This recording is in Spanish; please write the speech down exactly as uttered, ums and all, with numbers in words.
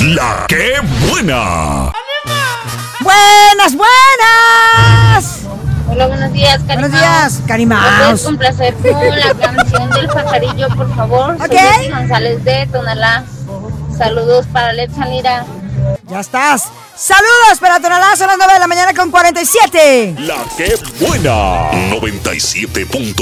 La que buena. Buenas, buenas. Hola, buenos días, Cari Buenos Mouse. días, Cari Mouse. ¿Me puedes complacer con la canción del pajarillo, por favor? Ok. Soy Betty González de Tonalá. Saludos para Alexa Lira. Ya estás. Saludos para Tonalá, son las nueve de la mañana con cuarenta y siete. La que buena. noventa y siete punto